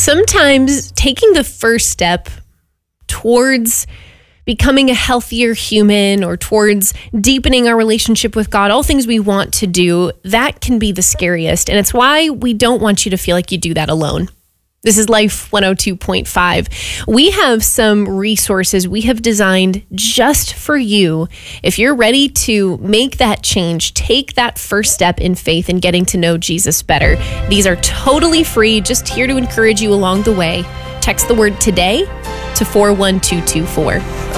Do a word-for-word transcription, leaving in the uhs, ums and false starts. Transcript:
Sometimes taking the first step towards becoming a healthier human or towards deepening our relationship with God, all things we want to do, that can be the scariest. And it's why we don't want you to feel like you do that alone. This is Life one oh two point five. We have some resources we have designed just for you. If you're ready to make that change, take that first step in faith and getting to know Jesus better. These are totally free, just here to encourage you along the way. Text the word today to four one two two four.